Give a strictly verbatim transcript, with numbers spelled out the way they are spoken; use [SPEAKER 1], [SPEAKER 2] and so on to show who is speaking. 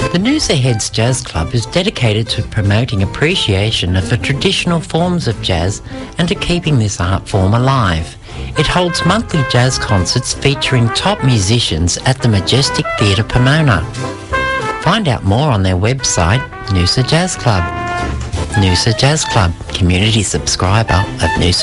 [SPEAKER 1] The Noosa Heads Jazz Club is dedicated to promoting appreciation of the traditional forms of jazz and to keeping this art form alive. It holds monthly jazz concerts featuring top musicians at the Majestic Theatre Pomona. Find out more on their website, Noosa Jazz Club. Noosa Jazz Club, community subscriber of Noosa